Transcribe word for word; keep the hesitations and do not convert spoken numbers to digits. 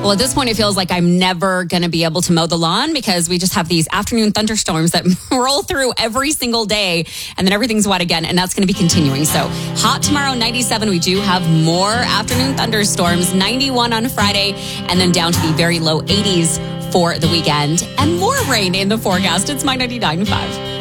Well, at this point, it feels like I'm never going to be able to mow the lawn because we just have these afternoon thunderstorms that roll through every single day, and then everything's wet again, and that's going to be continuing. So hot tomorrow, ninety-seven. We do have more afternoon thunderstorms, ninety-one on Friday, and then down to the very low eighties for the weekend, and more rain in the forecast. It's My ninety-nine point five.